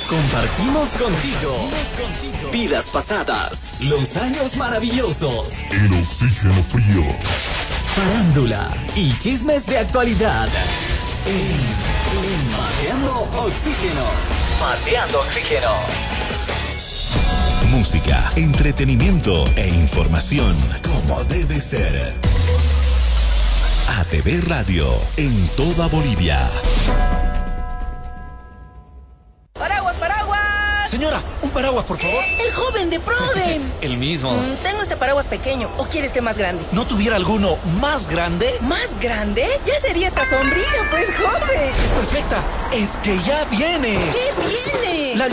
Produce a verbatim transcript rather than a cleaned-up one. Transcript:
Compartimos contigo vidas pasadas, los años maravillosos, el oxígeno frío, farándula y chismes de actualidad. En, en Mateando Oxígeno. Mateando Oxígeno. Música, entretenimiento e información como debe ser. A T V Radio en toda Bolivia. ¡Paraguas, paraguas! Señora, un paraguas, por favor. El joven de Proden. El mismo. Mm, tengo este paraguas pequeño. ¿O quiere este más grande? ¿No tuviera alguno más grande? ¿Más grande? Ya sería esta sombrilla, pues, joven. Es perfecta. Es que ya viene. ¿Qué viene? La